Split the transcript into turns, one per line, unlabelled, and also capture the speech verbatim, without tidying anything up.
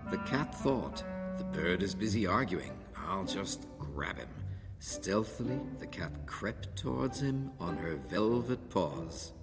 The cat thought, "The bird is busy arguing. I'll just grab him." Stealthily, the cat crept towards him on her velvet paws.